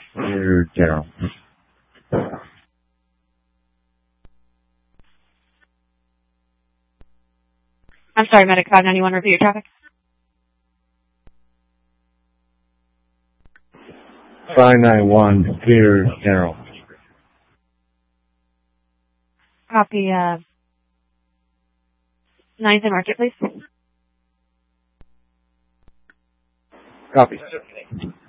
Clear general. I'm sorry, Medic 591, repeat your traffic. 591, clear general. Copy, 9th and Market, please. Copy.